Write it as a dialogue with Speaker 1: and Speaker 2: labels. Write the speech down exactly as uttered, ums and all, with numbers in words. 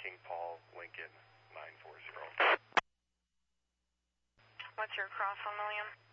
Speaker 1: King Paul, Lincoln, nine four zero.
Speaker 2: What's your cross on, William?